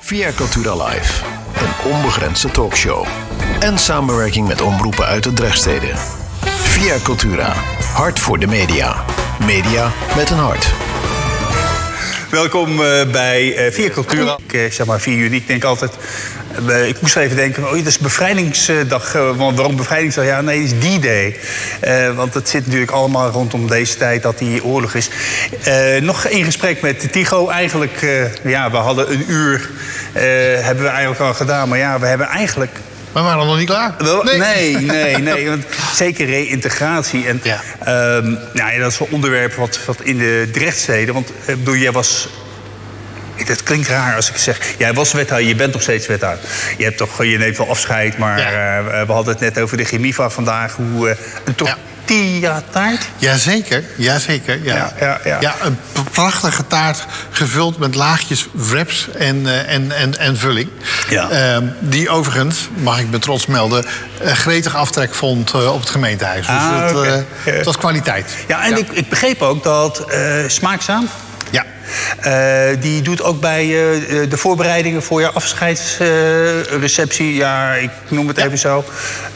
Via Cultura Live, een onbegrensde talkshow. En samenwerking met omroepen uit de Drechtsteden. Via Cultura, hart voor de media. Media met een hart. Welkom bij Via Cultura. Ik zeg maar 4 juni. Ik denk altijd... ik moest even denken, dat is bevrijdingsdag. Waarom bevrijdingsdag? Ja, nee, het is D-Day. Want het zit natuurlijk allemaal rondom deze tijd dat die oorlog is. Nog in gesprek met Tycho. Eigenlijk, we hadden een uur, hebben we eigenlijk al gedaan. Maar ja, we hebben eigenlijk... Maar we waren nog niet klaar. Nee. Want zeker reïntegratie. En dat is een onderwerp wat in de Drechtsteden... Want ik bedoel, jij was... Het klinkt raar als ik zeg... Jij was wethouder, je bent nog steeds wethouder. Je neemt wel afscheid, maar we hadden het net over de Chemiva vandaag. Hoe een tortilla-taart? Jazeker. Ja, een prachtige taart gevuld met laagjes wraps en vulling. Ja. Die overigens, mag ik met trots melden... gretig aftrek vond op het gemeentehuis. Dus dat was kwaliteit. Ja, en ik begreep ook dat Smaakzaam... die doet ook bij de voorbereidingen voor je afscheidsreceptie. Ik noem het even zo.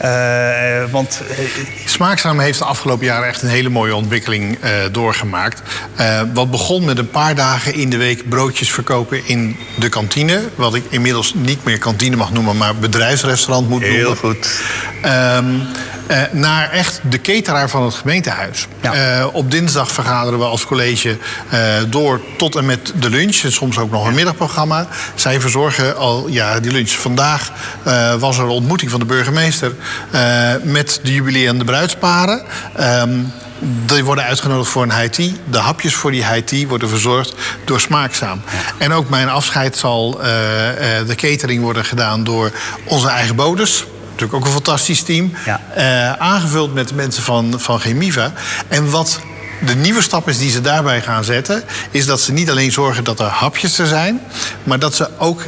Smaakzaam heeft de afgelopen jaren echt een hele mooie ontwikkeling doorgemaakt. Wat begon met een paar dagen in de week broodjes verkopen in de kantine. Wat ik inmiddels niet meer kantine mag noemen, maar bedrijfsrestaurant moet noemen. Heel goed. Naar echt de cateraar van het gemeentehuis. Ja. Op dinsdag vergaderen we als college door tot en met de lunch. En soms ook nog een middagprogramma. Zij verzorgen al die lunch. Vandaag was er een ontmoeting van de burgemeester met de jubileerende bruidsparen. Die worden uitgenodigd voor een high tea. De hapjes voor die high tea worden verzorgd door Smaakzaam. Ja. En ook mijn afscheid zal de catering worden gedaan door onze eigen boders. Natuurlijk ook een fantastisch team. Ja. Aangevuld met mensen van Chemiva. En wat de nieuwe stap is die ze daarbij gaan zetten... is dat ze niet alleen zorgen dat er hapjes er zijn... maar dat ze ook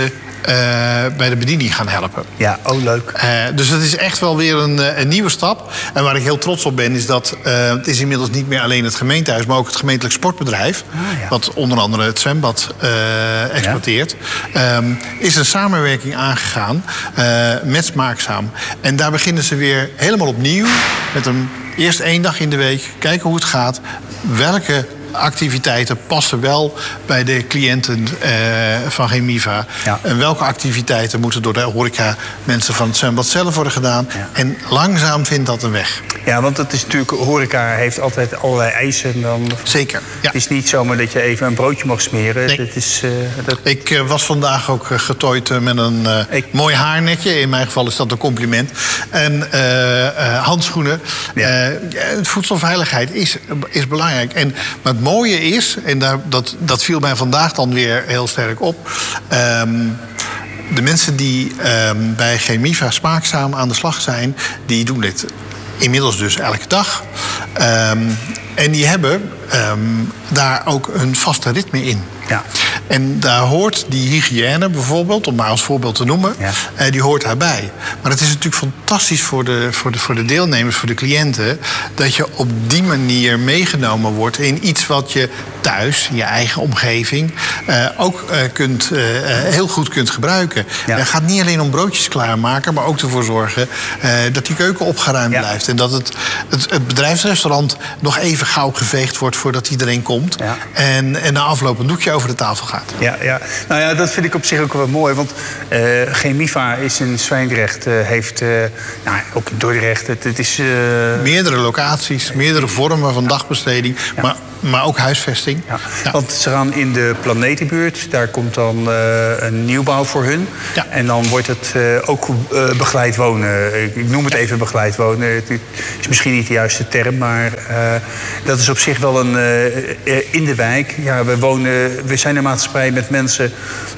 bij de bediening gaan helpen. Ja, leuk. Dus het is echt wel weer een nieuwe stap. En waar ik heel trots op ben, is dat het is inmiddels niet meer alleen het gemeentehuis... maar ook het gemeentelijk sportbedrijf... wat onder andere het zwembad exploiteert... is een samenwerking aangegaan met Smaakzaam. En daar beginnen ze weer helemaal opnieuw... met eerst 1 dag in de week, kijken hoe het gaat... welke activiteiten passen wel bij de cliënten van Chemiva. Ja. En welke activiteiten moeten door de horeca mensen van het zwembad zelf worden gedaan. Ja. En langzaam vindt dat een weg. Ja, want het is natuurlijk, horeca heeft altijd allerlei eisen. Zeker. Ja. Het is niet zomaar dat je even een broodje mag smeren. Nee. Ik was vandaag ook getooid met een mooi haarnetje. In mijn geval is dat een compliment. En handschoenen. Ja. Voedselveiligheid is belangrijk. Maar het mooie is, en dat viel mij vandaag dan weer heel sterk op... de mensen die bij Chemiva Smaakzaam aan de slag zijn... die doen dit inmiddels dus elke dag. En die hebben daar ook een vaste ritme in. Ja. En daar hoort die hygiëne bijvoorbeeld, om maar als voorbeeld te noemen... die hoort daarbij. Maar het is natuurlijk fantastisch voor de deelnemers, voor de cliënten... dat je op die manier meegenomen wordt in iets wat je thuis, in je eigen omgeving... ook heel goed kunt gebruiken. Ja. Het gaat niet alleen om broodjes klaarmaken... maar ook ervoor zorgen dat die keuken opgeruimd blijft. En dat het bedrijfsrestaurant nog even gauw geveegd wordt... voordat iedereen komt. Ja. En na afloop een doekje over de tafel gaat. Ja. Nou ja, dat vind ik op zich ook wel mooi. Want Chemiva is in Zwijndrecht, heeft ook in Dordrecht... Het is meerdere locaties, meerdere vormen van dagbesteding... Maar ook huisvesting. Ja. Ja. Want ze gaan in de Planetenbuurt. Daar komt dan een nieuwbouw voor hun. Ja. En dan wordt het ook begeleid wonen. Ik noem het even begeleid wonen. Het is misschien niet de juiste term. Maar dat is op zich wel in de wijk. Ja, we zijn een maatschappij met mensen...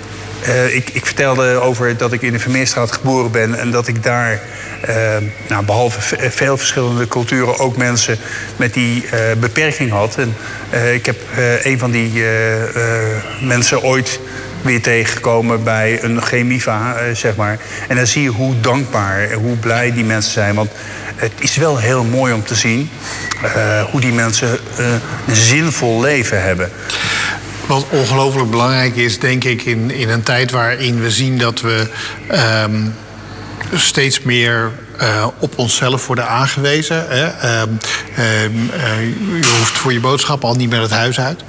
Ik vertelde over dat ik in de Vermeerstraat geboren ben... en dat ik daar, behalve veel verschillende culturen... ook mensen met die beperking had. En ik heb een van die mensen ooit weer tegengekomen bij een Chemiva, zeg maar. En dan zie je hoe dankbaar en hoe blij die mensen zijn. Want het is wel heel mooi om te zien hoe die mensen een zinvol leven hebben. Wat ongelooflijk belangrijk is, denk ik, in een tijd waarin we zien dat we steeds meer op onszelf worden aangewezen. Hè. Je hoeft voor je boodschap al niet meer het huis uit.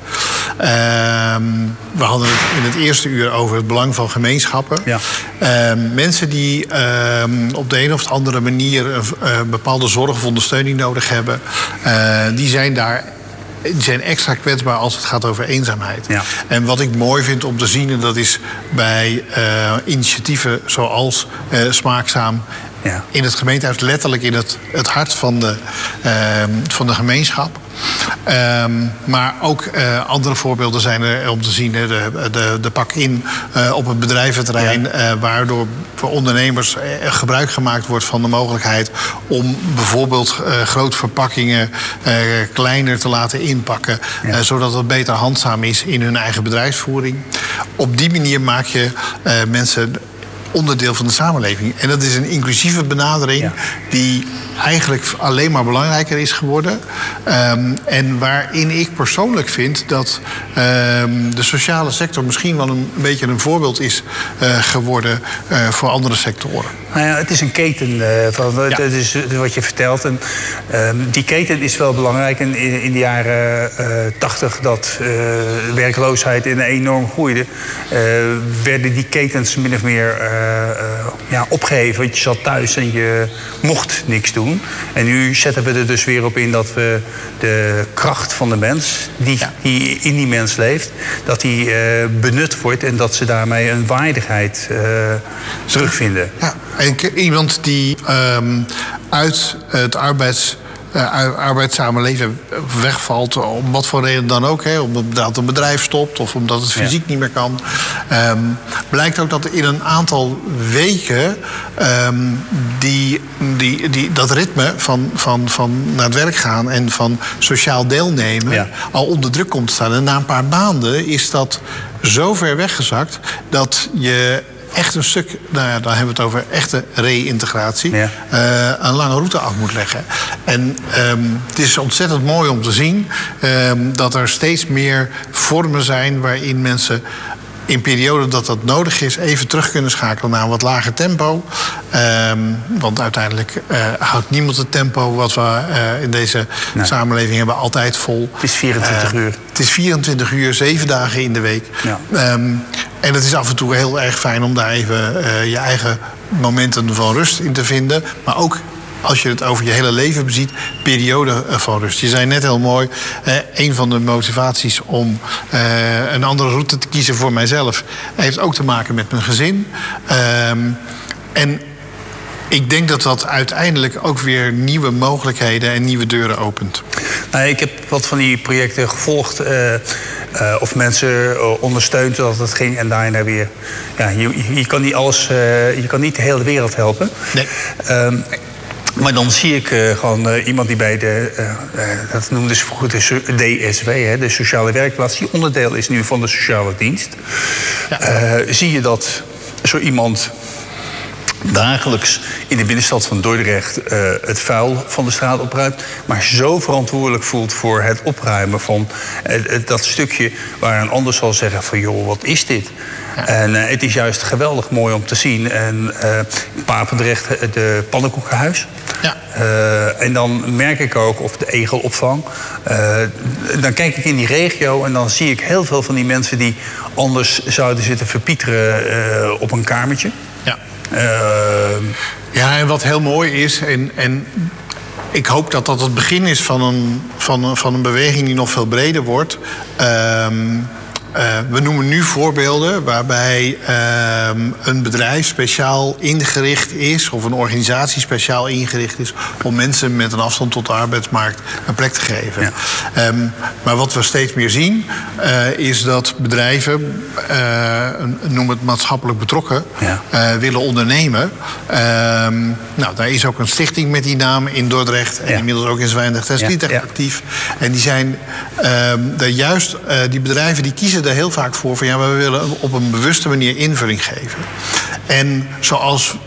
We hadden het in het eerste uur over het belang van gemeenschappen. Ja. Mensen die op de een of andere manier een bepaalde zorg of ondersteuning nodig hebben, die zijn extra kwetsbaar als het gaat over eenzaamheid. Ja. En wat ik mooi vind om te zien, en dat is bij initiatieven zoals Smaakzaam, ja, in het gemeentehuis, letterlijk in het hart van de gemeenschap. Maar ook andere voorbeelden zijn er om te zien. De pak-in op het bedrijventerrein, ja, waardoor voor ondernemers gebruik gemaakt wordt van de mogelijkheid om bijvoorbeeld grote verpakkingen kleiner te laten inpakken, ja, zodat het beter handzaam is in hun eigen bedrijfsvoering. Op die manier maak je mensen onderdeel van de samenleving. En dat is een inclusieve benadering, ja, die eigenlijk alleen maar belangrijker is geworden. En waarin ik persoonlijk vind dat de sociale sector misschien wel een beetje een voorbeeld is geworden voor andere sectoren. Nou ja, het is een keten. Ja. Dat is wat je vertelt. En, die keten is wel belangrijk. En in de jaren 80 dat werkloosheid enorm groeide, werden die ketens min of meer opgeheven. Want je zat thuis en je mocht niks doen. En nu zetten we er dus weer op in dat we de kracht van de mens, die in die mens leeft, dat die benut wordt en dat ze daarmee een waardigheid terugvinden. Ja. En iemand die uit het arbeidszame leven wegvalt, om wat voor reden dan ook, omdat een bedrijf stopt of omdat het fysiek niet meer kan, blijkt ook dat in een aantal weken dat ritme van naar het werk gaan en van sociaal deelnemen al onder druk komt te staan. En na een paar maanden is dat zo ver weggezakt dat je echt een stuk, dan hebben we het over echte reïntegratie, een lange route af moet leggen. En het is ontzettend mooi om te zien dat er steeds meer vormen zijn waarin mensen in perioden dat nodig is even terug kunnen schakelen naar een wat lager tempo. Want uiteindelijk houdt niemand het tempo wat we in deze samenleving hebben altijd vol. Het is 24 uur. Het is 24 uur, 7 dagen in de week. Ja. En het is af en toe heel erg fijn om daar even je eigen momenten van rust in te vinden. Maar ook, als je het over je hele leven beziet, periode van rust. Je zei net heel mooi, een van de motivaties om een andere route te kiezen voor mijzelf heeft ook te maken met mijn gezin. En ik denk dat dat uiteindelijk ook weer nieuwe mogelijkheden en nieuwe deuren opent. Nou, ik heb wat van die projecten gevolgd of mensen ondersteund dat het ging en daarna weer. Ja, je kan niet alles, je kan niet de hele wereld helpen. Nee. Maar dan zie ik gewoon iemand die bij dat noemden ze vroeger de DSW, de sociale werkplaats, die onderdeel is nu van de sociale dienst. Ja. Zie je dat zo iemand dagelijks in de binnenstad van Dordrecht het vuil van de straat opruimt, maar zo verantwoordelijk voelt voor het opruimen van dat stukje waar een ander zal zeggen van joh, wat is dit? Ja. En het is juist geweldig mooi om te zien. En in Papendrecht de pannenkoekenhuis. Ja. En dan merk ik ook, of de egelopvang. Dan kijk ik in die regio en dan zie ik heel veel van die mensen die anders zouden zitten verpieteren op een kamertje. Ja. Ja, en wat heel mooi is, en ik hoop dat dat het begin is van een beweging die nog veel breder wordt. We noemen nu voorbeelden waarbij een bedrijf speciaal ingericht is, of een organisatie speciaal ingericht is om mensen met een afstand tot de arbeidsmarkt een plek te geven. Ja. Maar wat we steeds meer zien is dat bedrijven, noem het maatschappelijk betrokken, willen ondernemen. Nou, daar is ook een stichting met die naam in Dordrecht en inmiddels ook in Zwijndrecht en Sliedrecht actief. En die zijn juist die bedrijven die kiezen er heel vaak voor van we willen op een bewuste manier invulling geven. En zoals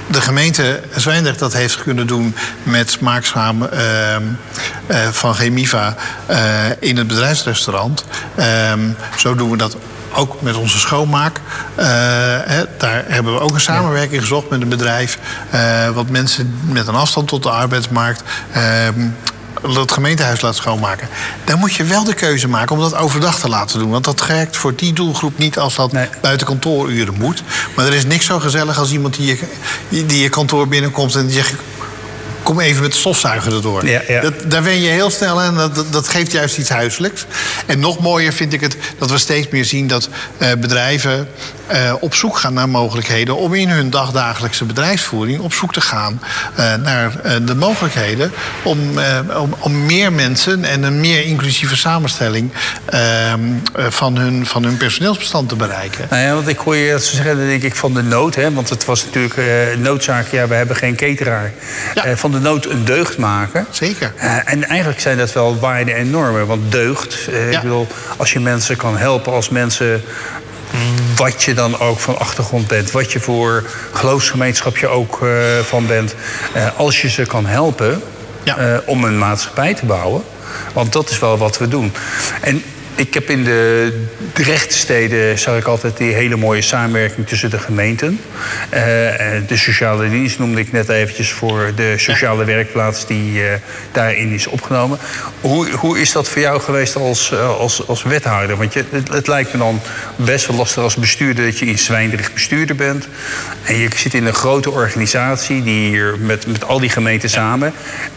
de gemeente Zwijndrecht dat heeft kunnen doen met smaakzaam van Chemiva in het bedrijfsrestaurant. Zo doen we dat ook met onze schoonmaak. Daar hebben we ook een samenwerking gezocht met een bedrijf. Wat mensen met een afstand tot de arbeidsmarkt het gemeentehuis laat schoonmaken. Dan moet je wel de keuze maken om dat overdag te laten doen. Want dat werkt voor die doelgroep niet als dat buiten kantooruren moet. Maar er is niks zo gezellig als iemand die je kantoor binnenkomt en die zegt: kom even met de stofzuiger erdoor. Ja. Daar wen je heel snel aan. Dat geeft juist iets huiselijks. En nog mooier vind ik het dat we steeds meer zien dat bedrijven op zoek gaan naar mogelijkheden om in hun dagdagelijkse bedrijfsvoering op zoek te gaan naar de mogelijkheden om meer mensen en een meer inclusieve samenstelling van hun personeelsbestand te bereiken. Nou ja, want ik hoor je zeggen, denk ik, van de nood. Hè? Want het was natuurlijk noodzaak. Ja, we hebben geen cateraar. Ja. Van de nood een deugd maken. Zeker. En eigenlijk zijn dat wel waarden en normen. Want deugd, ik bedoel, als je mensen kan helpen, als mensen, wat je dan ook van achtergrond bent, wat je voor geloofsgemeenschap je ook van bent, als je ze kan helpen om een maatschappij te bouwen. Want dat is wel wat we doen. En ik heb in de Drechtsteden zag ik altijd die hele mooie samenwerking tussen de gemeenten. De sociale dienst noemde ik net eventjes voor de sociale werkplaats die daarin is opgenomen. Hoe is dat voor jou geweest als wethouder? Want het lijkt me dan best wel lastig als bestuurder dat je in Zwijndrecht bestuurder bent. En je zit in een grote organisatie die hier met al die gemeenten samen.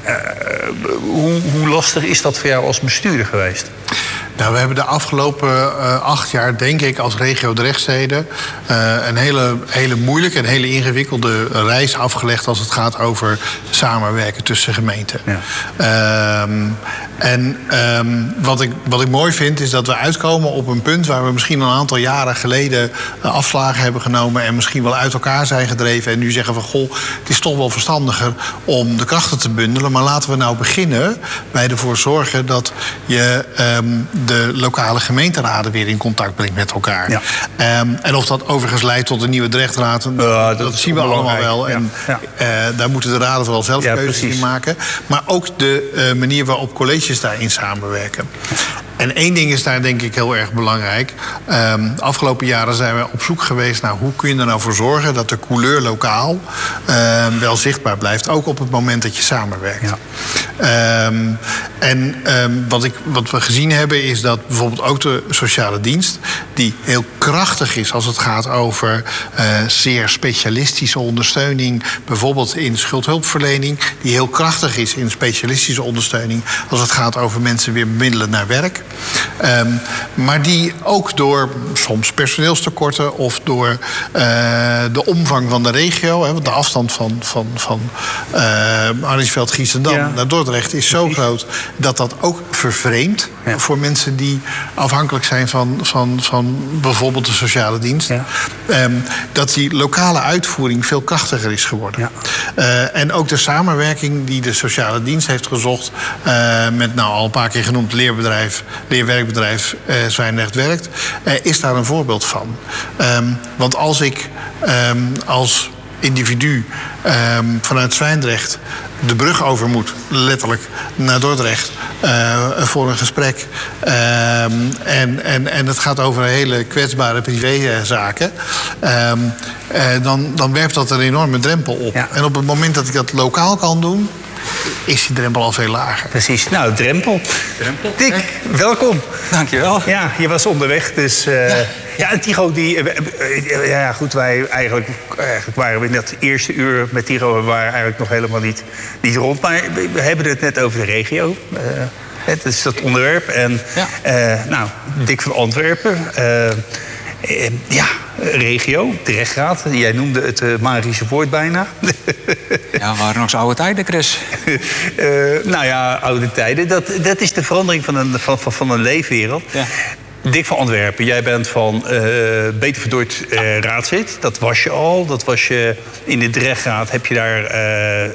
Hoe lastig is dat voor jou als bestuurder geweest? Nou, we hebben de afgelopen 8 jaar, denk ik, als regio Drechtsteden een hele moeilijke en hele ingewikkelde reis afgelegd als het gaat over samenwerken tussen gemeenten. Ja. Wat ik mooi vind is dat we uitkomen op een punt waar we misschien een aantal jaren geleden afslagen hebben genomen en misschien wel uit elkaar zijn gedreven en nu zeggen van goh, het is toch wel verstandiger om de krachten te bundelen, maar laten we nou beginnen bij ervoor zorgen dat je de lokale gemeenteraden weer in contact brengt met elkaar. Ja. En of dat overigens leidt tot een nieuwe Drechtraad, dat zien we allemaal wel. En daar moeten de raden vooral zelf keuzes in maken. Maar ook de manier waarop colleges daarin samenwerken. En één ding is daar denk ik heel erg belangrijk. De afgelopen jaren zijn we op zoek geweest naar hoe kun je er nou voor zorgen dat de couleur lokaal wel zichtbaar blijft. Ook op het moment dat je samenwerkt. Ja. Wat we gezien hebben is dat bijvoorbeeld ook de sociale dienst, die heel krachtig is als het gaat over zeer specialistische ondersteuning, bijvoorbeeld in schuldhulpverlening, die heel krachtig is in specialistische ondersteuning als het gaat over mensen weer bemiddelen naar werk. Maar die ook door soms personeelstekorten of door de omvang van de regio, want de afstand van Hardingsveld-Giessendam naar Dordrecht is zo groot dat dat ook vervreemdt voor mensen die afhankelijk zijn van bijvoorbeeld de sociale dienst. Ja. Dat die lokale uitvoering veel krachtiger is geworden. Ja. En ook de samenwerking die de sociale dienst heeft gezocht met al een paar keer genoemd leerwerkbedrijf Zwijndrecht Werkt, is daar een voorbeeld van. Want als ik als individu vanuit Zwijndrecht de brug over moet, letterlijk, naar Dordrecht voor een gesprek. En het gaat over hele kwetsbare privézaken. Dan werpt dat een enorme drempel op. Ja. En op het moment dat ik dat lokaal kan doen, is die drempel al veel lager. Precies. Nou, drempel. Dick, welkom. Dankjewel. Ja, je was onderweg, dus... Ja, en Tigo, wij eigenlijk waren we in dat eerste uur met Tigo, we waren eigenlijk nog helemaal niet rond. Maar we hebben het net over de regio. Het is dat onderwerp. En Dick van Antwerpen. Regio, Drechtraad. Jij noemde het magische woord bijna. Ja, waren nog eens oude tijden, Chris. Oude tijden. Dat is de verandering van een leefwereld. Ja. Dick van Antwerpen, jij bent van Beter Verdooid raadslid. Dat was je al. Dat was je in de Drechtraad. Heb je daar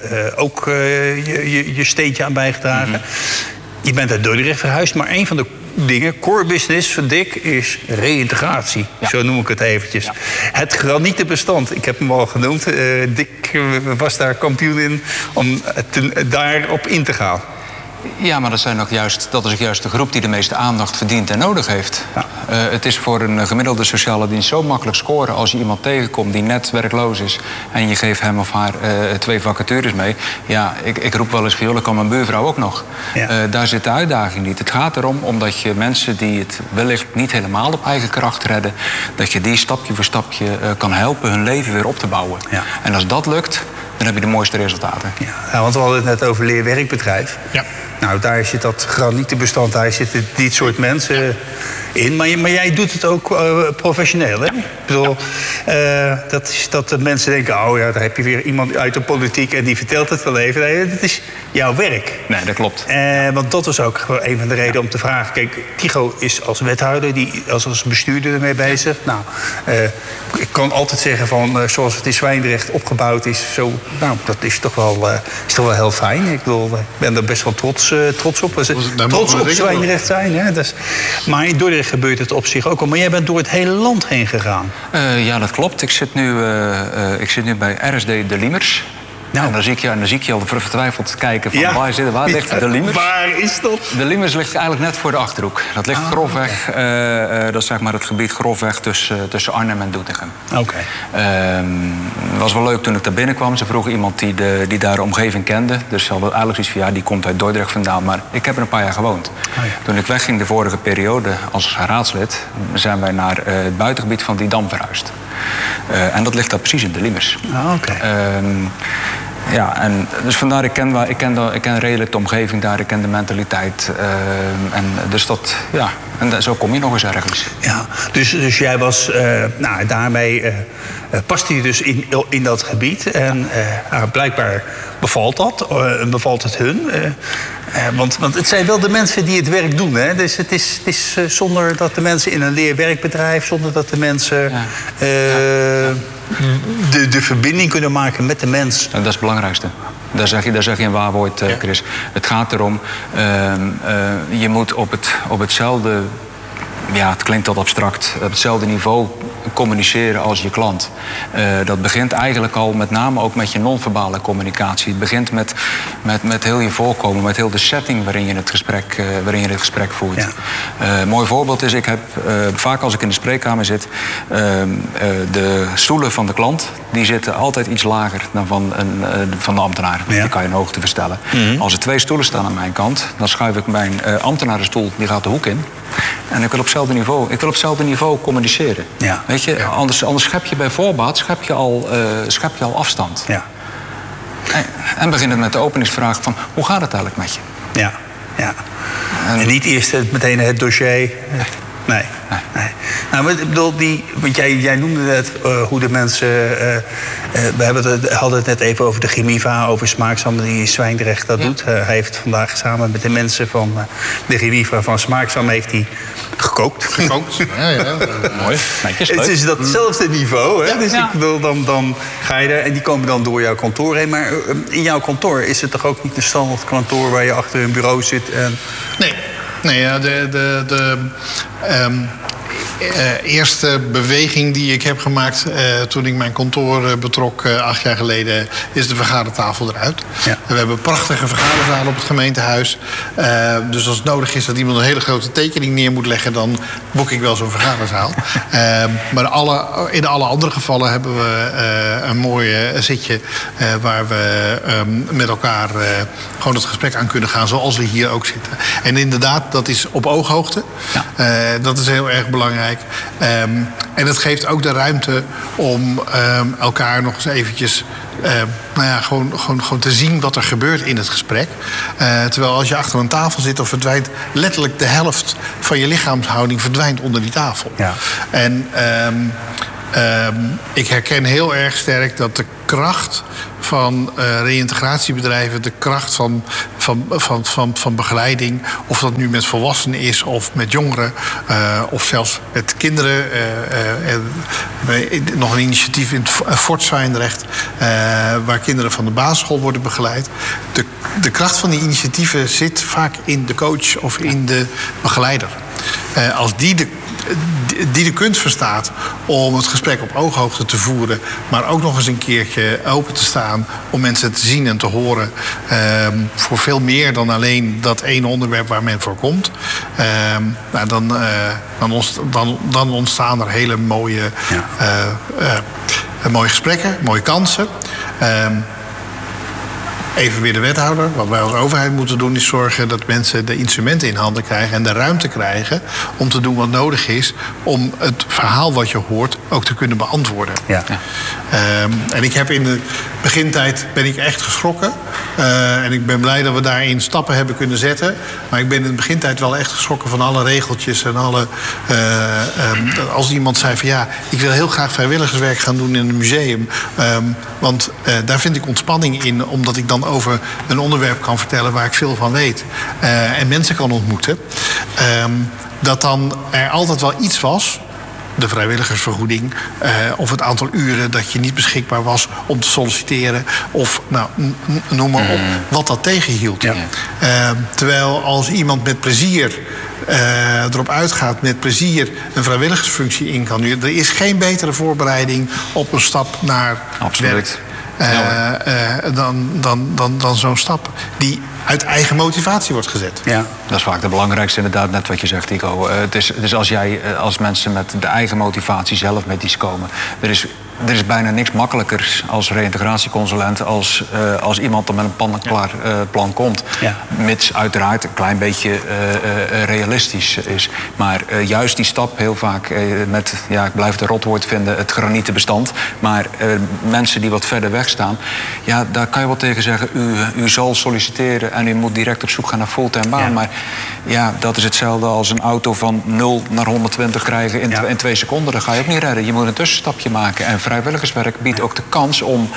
ook je steentje aan bijgedragen. Mm-hmm. Je bent uit Dordrecht verhuisd. Maar een van de dingen. Core business van Dick is reïntegratie. Ja. Zo noem ik het eventjes. Ja. Het granieten bestand, ik heb hem al genoemd. Dick was daar kampioen in om daarop in te gaan. Ja, maar dat is ook juist de groep die de meeste aandacht verdient en nodig heeft. Ja. Het is voor een gemiddelde sociale dienst zo makkelijk scoren als je iemand tegenkomt die net werkloos is en je geeft hem of haar 2 vacatures mee. Ja, ik roep wel eens van, dat kan mijn buurvrouw ook nog. Ja. Daar zit de uitdaging niet. Het gaat erom omdat je mensen die het wellicht niet helemaal op eigen kracht redden, dat je die stapje voor stapje kan helpen hun leven weer op te bouwen. Ja. En als dat lukt, dan heb je de mooiste resultaten. Ja, want we hadden het net over leerwerkbedrijf. Ja. Nou, daar zit dat granietenbestand, daar zitten dit soort mensen in. Maar jij doet het ook professioneel, hè? Ja. Ik bedoel, dat is dat de mensen denken, oh ja, daar heb je weer iemand uit de politiek en die vertelt het wel even. Nee, dat is jouw werk. Nee, dat klopt. Want dat was ook een van de redenen om te vragen. Kijk, Tycho is als wethouder, die als bestuurder ermee bezig. Nou, ik kan altijd zeggen van, zoals het in Zwijndrecht opgebouwd is, zo, nou, dat is toch wel heel fijn. Ik bedoel, ik ben er best wel trots op. Trots op Zwijndrecht zijn, hè? Maar in Dordrecht gebeurt het op zich ook al. Maar jij bent door het hele land heen gegaan. Ja, dat klopt. Ik zit nu bij RSD De Liemers. Nou. En dan zie ik je al vertwijfeld kijken van waar ligt De Liemers? Waar is dat? De Liemers ligt eigenlijk net voor de Achterhoek. Dat ligt grofweg, dat is zeg maar het gebied grofweg tussen Arnhem en Doetinchem. Oké. Het was wel leuk toen ik daar binnenkwam. Ze vroegen iemand die daar de omgeving kende. Dus ze hadden eigenlijk zoiets van, die komt uit Dordrecht vandaan. Maar ik heb er een paar jaar gewoond. Oh ja. Toen ik wegging de vorige periode als raadslid, zijn wij naar het buitengebied van Didam verhuisd. En dat ligt daar precies in De Liemers. Oké. Ja, en dus vandaar, ik ken redelijk de omgeving daar, ik ken de mentaliteit. En dus dat, ja, en zo kom je nog eens ergens. Ja, dus jij was, daarmee paste je dus in dat gebied. En blijkbaar bevalt het hun. Want het zijn wel de mensen die het werk doen, hè? Dus het is zonder dat de mensen in een leerwerkbedrijf, zonder dat de mensen de verbinding kunnen maken met de mens. En dat is het belangrijkste. Daar zeg je een waar woord, Chris. Het gaat erom, je moet op hetzelfde, ja, het klinkt wat abstract, op hetzelfde niveau communiceren als je klant. Dat begint eigenlijk al met name ook met je non-verbale communicatie. Het begint met heel je voorkomen, met heel de setting waarin je het gesprek voert. Ja. Een mooi voorbeeld is, ik heb vaak als ik in de spreekkamer zit, de stoelen van de klant, die zitten altijd iets lager dan van de ambtenaar. Ja. Die kan je in hoogte verstellen. Mm-hmm. Als er 2 stoelen staan aan mijn kant, dan schuif ik mijn ambtenarenstoel, die gaat de hoek in. En ik wil op hetzelfde niveau communiceren. Ja. Weet je, anders schep je bij voorbaat schep je al afstand. Ja. En begin het met de openingsvraag van, hoe gaat het eigenlijk met je? Ja, ja. En niet eerst meteen het dossier. Nee. Nou, maar ik bedoel, want jij noemde net hoe de mensen. We hadden het net even over de Chemiva, over Smaakzam die in Zwijndrecht dat doet. Hij heeft vandaag samen met de mensen van de Chemiva van Smaakzam heeft hij gekookt. Ja. Mooi. Het is datzelfde niveau, hè? Dus ik bedoel, dan ga je er en die komen dan door jouw kantoor heen. Maar in jouw kantoor is het toch ook niet een standaard kantoor waar je achter een bureau zit en. Nee, ja, de eerste beweging die ik heb gemaakt toen ik mijn kantoor betrok 8 jaar geleden, is de vergadertafel eruit. Ja. We hebben prachtige vergaderzalen op het gemeentehuis. Dus als het nodig is dat iemand een hele grote tekening neer moet leggen, dan boek ik wel zo'n vergaderzaal. Maar in alle andere gevallen hebben we een mooi zitje waar we met elkaar gewoon het gesprek aan kunnen gaan, zoals we hier ook zitten. En inderdaad, dat is op ooghoogte. Ja. Dat is heel erg belangrijk. En het geeft ook de ruimte om elkaar nog eens eventjes gewoon te zien wat er gebeurt in het gesprek. Terwijl als je achter een tafel zit, dan verdwijnt letterlijk de helft van je lichaamshouding verdwijnt onder die tafel. Ja. En ik herken heel erg sterk dat de kracht van reïntegratiebedrijven, de kracht van begeleiding, of dat nu met volwassenen is of met jongeren of zelfs met kinderen. Nog een initiatief in Fort Zwijndrecht waar kinderen van de basisschool worden begeleid. De kracht van die initiatieven zit vaak in de coach of in de begeleider. Als die de kunst verstaat om het gesprek op ooghoogte te voeren, maar ook nog eens een keertje open te staan om mensen te zien en te horen, voor veel meer dan alleen dat ene onderwerp waar men voor komt, dan ontstaan er hele mooie, mooie gesprekken, mooie kansen. Even weer de wethouder. Wat wij als overheid moeten doen is zorgen dat mensen de instrumenten in handen krijgen en de ruimte krijgen om te doen wat nodig is om het verhaal wat je hoort ook te kunnen beantwoorden. Ja. En ik heb in de begintijd ben ik echt geschrokken. En ik ben blij dat we daarin stappen hebben kunnen zetten. Maar ik ben in de begintijd wel echt geschrokken van alle regeltjes en alle. Als iemand zei van ja, ik wil heel graag vrijwilligerswerk gaan doen in een museum. Want daar vind ik ontspanning in, omdat ik dan over een onderwerp kan vertellen waar ik veel van weet. En mensen kan ontmoeten. Dat dan er altijd wel iets was, de vrijwilligersvergoeding, of het aantal uren dat je niet beschikbaar was om te solliciteren, of nou, noem maar op, wat dat tegenhield. Ja. Terwijl als iemand met plezier erop uitgaat, met plezier een vrijwilligersfunctie in kan doen, er is geen betere voorbereiding op een stap naar werk dan zo'n stap die uit eigen motivatie wordt gezet. Ja, dat is vaak de belangrijkste inderdaad, net wat je zegt, Ico. Het is als mensen met de eigen motivatie zelf met iets komen. Er is bijna niks makkelijker als reïntegratieconsulent als iemand er met een panklaar plan komt. Ja. Mits uiteraard een klein beetje realistisch is. Maar juist die stap heel vaak met, ja, ik blijf het rotwoord vinden, het granieten bestand. Maar mensen die wat verder weg staan, ja, daar kan je wel tegen zeggen, u zal solliciteren en u moet direct op zoek gaan naar fulltime baan. Ja. Maar ja, dat is hetzelfde als een auto van 0 naar 120 krijgen in 2 seconden. Dat ga je ook niet redden. Je moet een tussenstapje maken. En vrijwilligerswerk biedt ook de kans om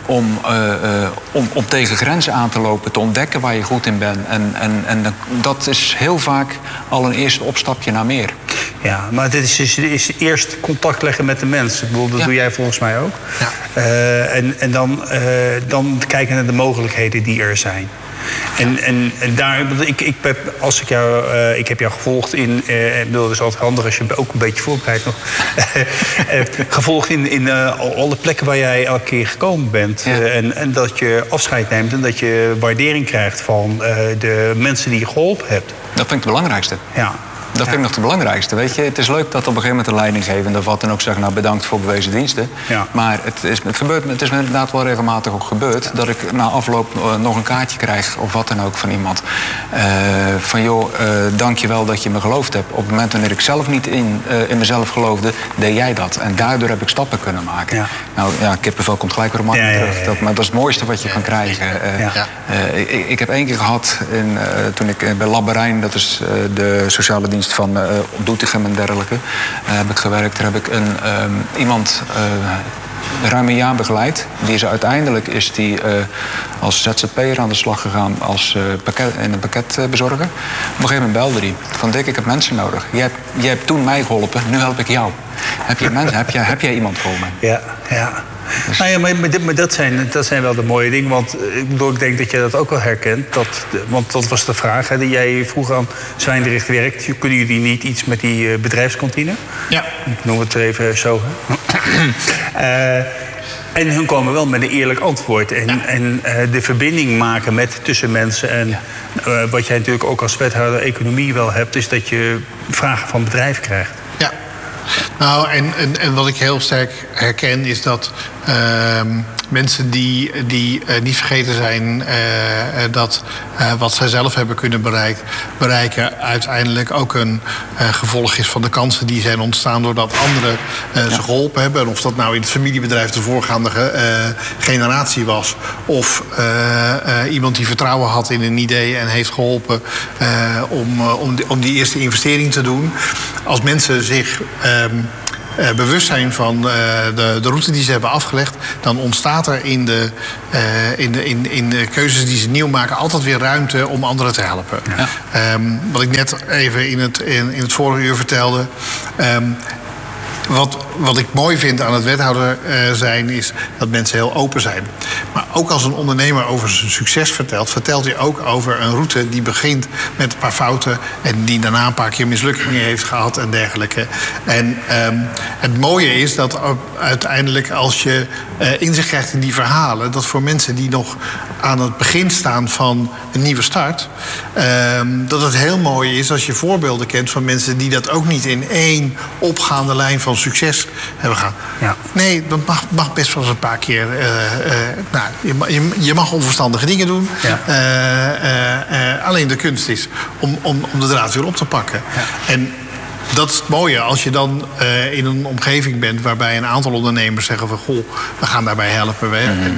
tegen grenzen aan te lopen, te ontdekken waar je goed in bent. En dat is heel vaak al een eerste opstapje naar meer. Ja, maar dit is eerst contact leggen met de mensen. Dat doe jij volgens mij ook. Ja. En dan kijken naar de mogelijkheden die er zijn. En daar, ik heb jou gevolgd in, dat is altijd handig als je ook een beetje voorbereidt nog, gevolgd in alle plekken waar jij elke keer gekomen bent. Ja. En dat je afscheid neemt en dat je waardering krijgt van de mensen die je geholpen hebt. Dat vind ik het belangrijkste. Ja. Dat vind ik nog het belangrijkste, weet je. Het is leuk dat op een gegeven moment de leidinggevende wat dan ook zegt, nou bedankt voor bewezen diensten. Ja. Maar het is me inderdaad wel regelmatig ook gebeurd dat ik na afloop nog een kaartje krijg of wat dan ook van iemand. Van joh, dank je wel dat je me geloofd hebt. Op het moment wanneer ik zelf niet in mezelf geloofde, deed jij dat. En daardoor heb ik stappen kunnen maken. Ja. Nou ja, kippenvel komt gelijk weer op mij terug. Maar dat is het mooiste wat je kan krijgen. Ik heb 1 keer gehad toen ik bij Labberijn, dat is de sociale dienst van Doetinchem en dergelijke, heb ik gewerkt. Daar heb ik iemand ruim een jaar begeleid. Uiteindelijk is die als ZZP'er aan de slag gegaan in een pakketbezorger. Op een gegeven moment belde hij van Dick, ik heb mensen nodig. Je hebt toen mij geholpen, nu help ik jou. Heb jij iemand voor me? Ja. Dus. Nou ja, maar dat zijn wel de mooie dingen. Want ik denk dat jij dat ook wel herkent. Want dat was de vraag die jij vroeg aan Zwijndrecht werkt. Kunnen jullie niet iets met die bedrijfskantine? Ja. Ik noem het even zo. En hun komen wel met een eerlijk antwoord. En de verbinding maken tussen mensen. En wat jij natuurlijk ook als wethouder economie wel hebt, is dat je vragen van bedrijven krijgt. Ja. Nou, en wat ik heel sterk herken is dat mensen die niet vergeten zijn dat wat zij zelf hebben kunnen bereiken uiteindelijk ook een gevolg is van de kansen die zijn ontstaan doordat anderen ze geholpen hebben. En of dat nou in het familiebedrijf de voorgaande generatie was of iemand die vertrouwen had in een idee en heeft geholpen om die eerste investering te doen. Als mensen zich bewust zijn van de route die ze hebben afgelegd, dan ontstaat er in de keuzes die ze nieuw maken altijd weer ruimte om anderen te helpen. Ja. Wat ik net even in het vorige uur vertelde. wat ik mooi vind aan het wethouder zijn, is dat mensen heel open zijn. Maar ook als een ondernemer over zijn succes vertelt hij ook over een route die begint met een paar fouten en die daarna een paar keer mislukkingen heeft gehad en dergelijke. En het mooie is dat uiteindelijk als je inzicht krijgt in die verhalen, dat voor mensen die nog aan het begin staan van een nieuwe start, dat het heel mooi is als je voorbeelden kent van mensen die dat ook niet in één opgaande lijn van succes hebben gehad. Ja. Nee, dat mag best wel eens een paar keer. Je mag onverstandige dingen doen. Ja. Alleen de kunst is om de draad weer op te pakken. Ja. En dat is het mooie als je dan in een omgeving bent waarbij een aantal ondernemers zeggen van goh, we gaan daarbij helpen.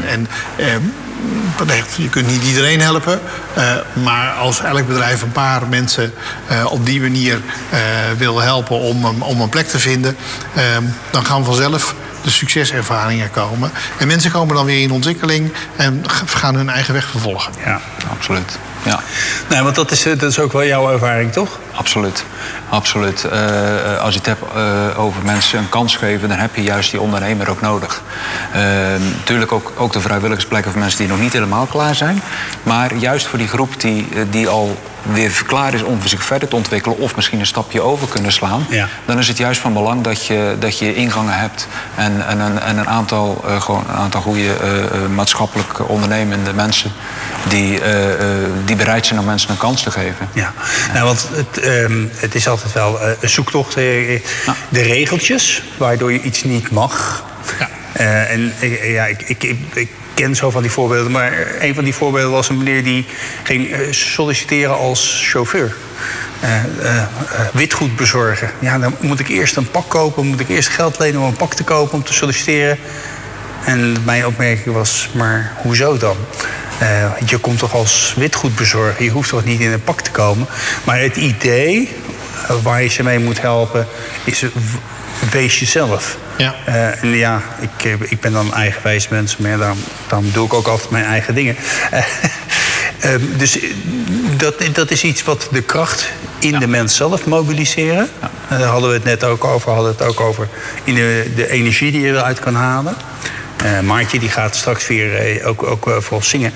Je kunt niet iedereen helpen, maar als elk bedrijf een paar mensen op die manier wil helpen om een plek te vinden, dan gaan vanzelf de succeservaringen komen. En mensen komen dan weer in ontwikkeling en gaan hun eigen weg vervolgen. Ja, absoluut. Ja. Nee, want dat is ook wel jouw ervaring, toch? Absoluut. Absoluut. Als je het hebt over mensen een kans geven, dan heb je juist die ondernemer ook nodig. Natuurlijk ook de vrijwilligersplekken voor mensen die nog niet helemaal klaar zijn. Maar juist voor die groep die al weer klaar is om zich verder te ontwikkelen of misschien een stapje over kunnen slaan, ja, dan is het juist van belang dat je ingangen hebt en een aantal goede maatschappelijk ondernemende mensen die bereid zijn om mensen een kans te geven. Ja, nou, want het is altijd wel een zoektocht. De regeltjes waardoor je iets niet mag. Ja. Ik ken zo van die voorbeelden, maar een van die voorbeelden was een meneer die ging solliciteren als chauffeur. Witgoed bezorgen. Ja, dan moet ik eerst een pak kopen, moet ik eerst geld lenen om een pak te kopen om te solliciteren. En mijn opmerking was, maar hoezo dan? Je komt toch als witgoedbezorger, je hoeft toch niet in een pak te komen. Maar het idee waar je ze mee moet helpen is wees jezelf. Ja. Ik ben dan een eigenwijs mens, maar dan doe ik ook altijd mijn eigen dingen. Dus dat is iets wat de kracht in de mens zelf mobiliseren. Daar hadden we het net ook over. In de energie die je eruit kan halen. Maartje die gaat straks weer ook voor zingen.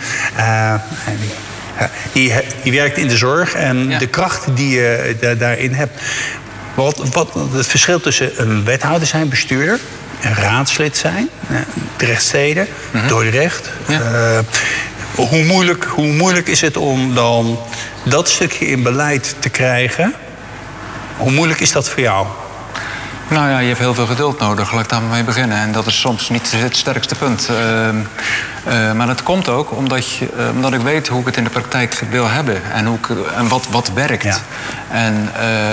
Die werkt in de zorg en de kracht die je daarin hebt. Wat het verschil tussen een wethouder zijn, bestuurder, een raadslid zijn, Drechtsteden, Dordrecht. Ja. Hoe moeilijk is het om dan dat stukje in beleid te krijgen? Hoe moeilijk is dat voor jou? Nou ja, je hebt heel veel geduld nodig. Laat ik daar maar mee beginnen. En dat is soms niet het sterkste punt. Maar dat komt ook omdat ik weet hoe ik het in de praktijk wil hebben. En wat werkt. Ja. En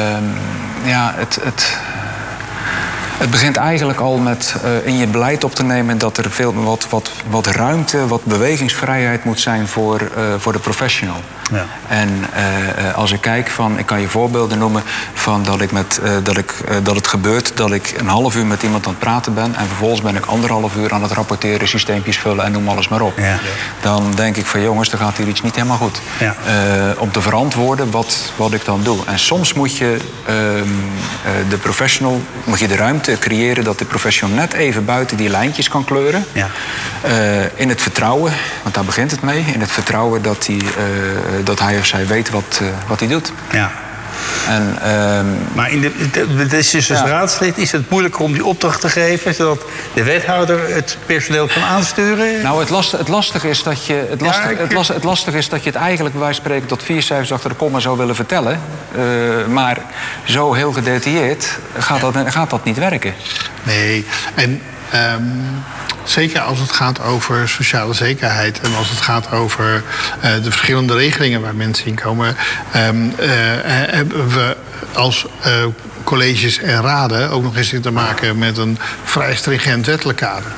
het begint eigenlijk al met in je beleid op te nemen dat er wat ruimte, wat bewegingsvrijheid moet zijn voor de professional. Ja. En als ik kijk ik kan je voorbeelden noemen van dat het gebeurt dat ik een half uur met iemand aan het praten ben en vervolgens ben ik 1,5 uur aan het rapporteren, systeempjes vullen en noem alles maar op. Ja. Dan denk ik van jongens, er gaat hier iets niet helemaal goed. Ja. Om te verantwoorden wat ik dan doe. En soms moet je de professional, moet je de ruimte creëren dat de professional net even buiten die lijntjes kan kleuren. Ja. In het vertrouwen, want daar begint het mee, in het vertrouwen dat hij of zij weet wat hij doet. Ja. En, maar dus als raadslid is het moeilijker om die opdracht te geven, zodat de wethouder het personeel kan aansturen? Nou, het lastige is dat je het eigenlijk bij wijze van spreken tot 4 cijfers achter de komma zou willen vertellen. Maar zo heel gedetailleerd gaat dat niet werken. Nee, en zeker als het gaat over sociale zekerheid en als het gaat over de verschillende regelingen waar mensen in komen, hebben we als colleges en raden ook nog eens te maken met een vrij stringent wettelijk kader.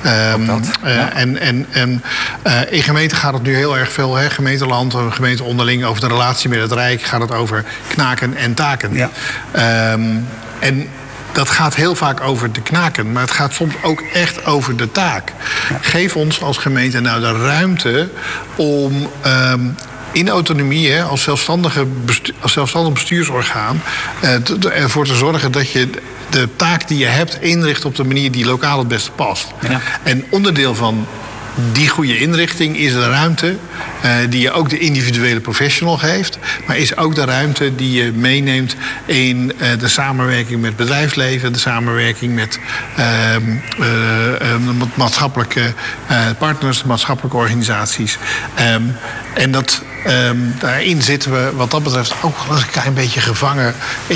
In gemeenten gaat het nu heel erg veel, gemeenteland, gemeente onderling, over de relatie met het Rijk gaat het over knaken en taken. Ja. Dat gaat heel vaak over de knaken, maar het gaat soms ook echt over de taak. Ja. Geef ons als gemeente nou de ruimte om in autonomie, als zelfstandig bestuursorgaan, ervoor te zorgen dat je de taak die je hebt inrichten op de manier die lokaal het beste past. Ja. En onderdeel van die goede inrichting is de ruimte die je ook de individuele professional geeft, maar is ook de ruimte die je meeneemt in de samenwerking met bedrijfsleven, de samenwerking met maatschappelijke partners, maatschappelijke organisaties. En daarin zitten we wat dat betreft ook wel eens een klein beetje gevangen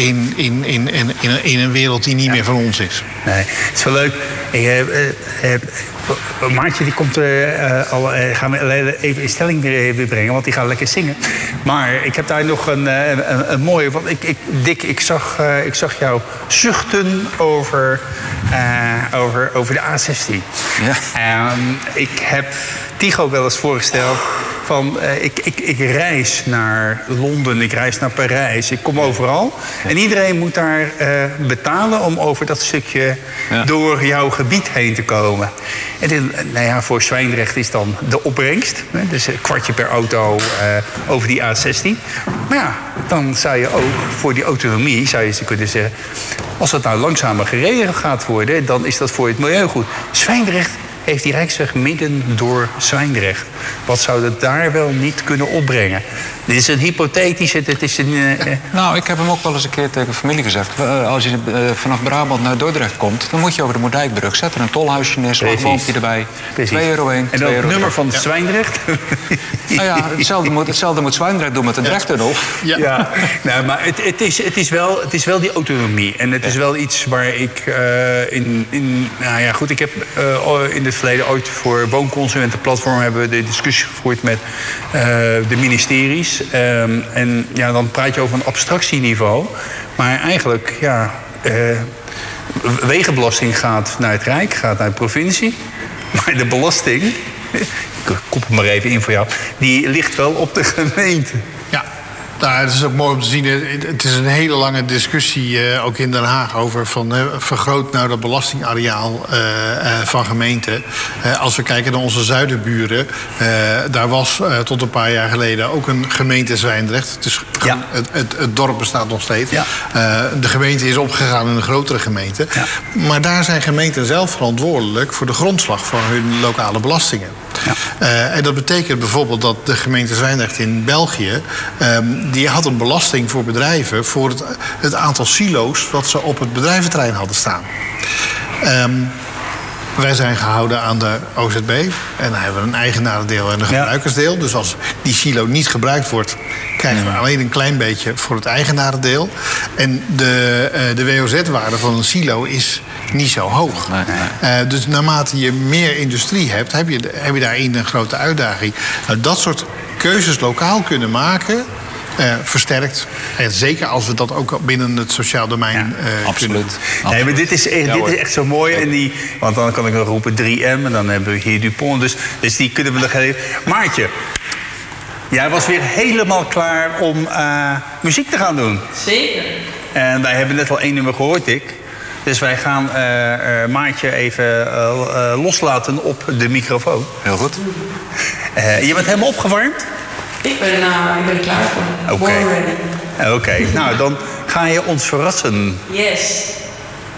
in een wereld die niet meer van ons is. Nee, het is wel leuk. Maartje die komt gaan we even in stelling weer brengen, want die gaat lekker zingen. Maar ik heb daar nog een mooie. Want Dick, ik zag jou zuchten over de A16. Ja. Ik heb Tycho wel eens voorgesteld. Ik reis naar Londen, ik reis naar Parijs, ik kom overal. En iedereen moet daar betalen om over dat stukje door jouw gebied heen te komen. En voor Zwijndrecht is dan de opbrengst. Dus een kwartje per auto over die A16. Maar ja, dan zou je ook voor die autonomie, zou je kunnen zeggen, als het nou langzamer gereden gaat worden, dan is dat voor het milieu goed. Zwijndrecht heeft die Rijksweg midden door Zwijndrecht. Wat zou dat daar wel niet kunnen opbrengen? Dit is een hypothetische... Nou, ik heb hem ook wel eens een keer tegen familie gezegd. Als je vanaf Brabant naar Dordrecht komt, dan moet je over de Moerdijkbrug. Zet er een tolhuisje neer, zo'n boompje erbij. €2 heen. En dan het nummer van Zwijndrecht? Nou ja, hetzelfde moet Zwijndrecht doen met de Drechttunnel. Ja. Nou, maar het is wel die autonomie. En het is wel iets waar ik ik heb in het verleden ooit voor Woonconsumentenplatform hebben we de discussie gevoerd met de ministeries. En dan praat je over een abstractieniveau. Maar eigenlijk, wegenbelasting gaat naar het Rijk, gaat naar de provincie. Maar de belasting, ik kop het maar even in voor jou, die ligt wel op de gemeente. Ja. Nou, het is ook mooi om te zien. Het is een hele lange discussie, ook in Den Haag, over vergroot nou dat belastingareaal van gemeenten. Als we kijken naar onze zuidenburen, daar was tot een paar jaar geleden ook een gemeente Zwijndrecht. Dus het dorp bestaat nog steeds. Ja. De gemeente is opgegaan in een grotere gemeente. Ja. Maar daar zijn gemeenten zelf verantwoordelijk voor de grondslag van hun lokale belastingen. Ja. En dat betekent bijvoorbeeld dat de gemeente Zwijndrecht in België, die had een belasting voor bedrijven voor het aantal silo's wat ze op het bedrijventerrein hadden staan. Wij zijn gehouden aan de OZB. En dan hebben we een eigenarendeel en een gebruikersdeel. Dus als die silo niet gebruikt wordt, krijgen we alleen een klein beetje voor het eigenarendeel. En de WOZ-waarde van een silo is niet zo hoog. Nee. Dus naarmate je meer industrie hebt, heb je daarin een grote uitdaging. Nou, dat soort keuzes lokaal kunnen maken, versterkt. En zeker als we dat ook binnen het sociaal domein absoluut. Nee, maar dit is echt zo mooi. Want dan kan ik nog roepen 3M en dan hebben we hier Dupont. Dus die kunnen we nog even. Maartje, jij was weer helemaal klaar om muziek te gaan doen. Zeker. En wij hebben net al 1 nummer gehoord, Dick. Dus wij gaan Maartje even loslaten op de microfoon. Heel goed. Je bent helemaal opgewarmd? Ik ben klaar voor. Oké. Nou, dan ga je ons verrassen. Yes.